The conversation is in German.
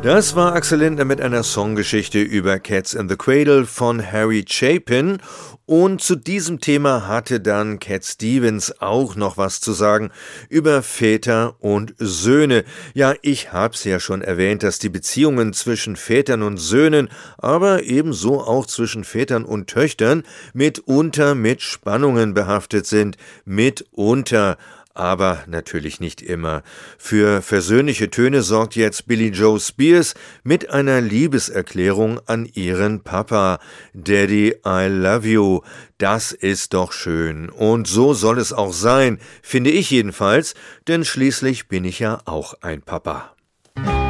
Das war Axel Lindner mit einer Songgeschichte über Cats in the Cradle von Harry Chapin. Und zu diesem Thema hatte dann Cat Stevens auch noch was zu sagen über Väter und Söhne. Ja, ich hab's ja schon erwähnt, dass die Beziehungen zwischen Vätern und Söhnen, aber ebenso auch zwischen Vätern und Töchtern mitunter mit Spannungen behaftet sind. Mitunter. Aber natürlich nicht immer. Für versöhnliche Töne sorgt jetzt Billie Joe Spears mit einer Liebeserklärung an ihren Papa. Daddy, I love you. Das ist doch schön. Und so soll es auch sein, finde ich jedenfalls, denn schließlich bin ich ja auch ein Papa.